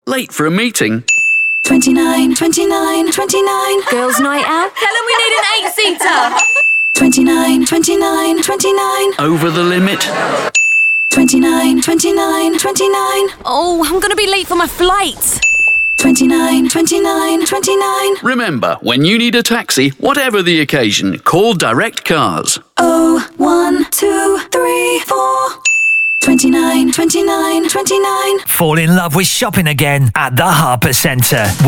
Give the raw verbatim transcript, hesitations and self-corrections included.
Late for a meeting? twenty-nine, twenty-nine, twenty-nine. Girls' night out? Tell them we need an eight-seater. twenty-nine, twenty-nine, twenty-nine. Over the limit? twenty-nine, twenty-nine, twenty-nine. Oh, I'm going to be late for my flight. twenty-nine, twenty-nine, twenty-nine. Remember, when you need a taxi, whatever the occasion, call Direct Cars. Oh, one, two, three, four. twenty-nine, twenty-nine, twenty-nine. Fall in love with shopping again at the Harper Centre.